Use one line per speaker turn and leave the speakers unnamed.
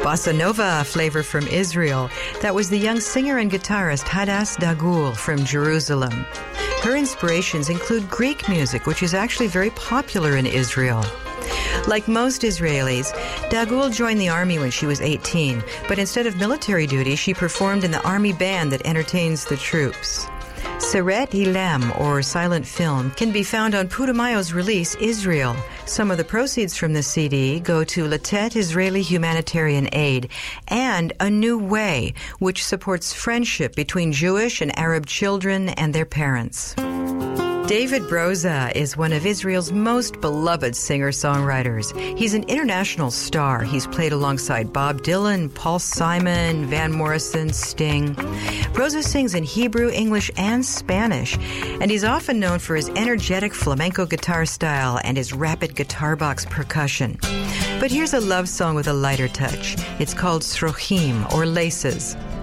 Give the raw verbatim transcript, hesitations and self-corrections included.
Bossa Nova flavor from Israel. That was the young singer and guitarist Hadass Dagul from Jerusalem. Her inspirations include Greek music, which is actually very popular in Israel. Like most Israelis, Dagul joined the army when she was eighteen, but instead of military duty, she performed in the army band that entertains the troops. Seret Ilam, or Silent Film, can be found on Putumayo's release, Israel. Some of the proceeds from the C D go to Latet Israeli Humanitarian Aid and A New Way, which supports friendship between Jewish and Arab children and their parents. David Broza is one of Israel's most beloved singer-songwriters. He's an international star. He's played alongside Bob Dylan, Paul Simon, Van Morrison, Sting. Broza sings in Hebrew, English, and Spanish, and he's often known for his energetic flamenco guitar style and his rapid guitar box percussion. But here's a love song with a lighter touch. It's called Srochim, or Laces.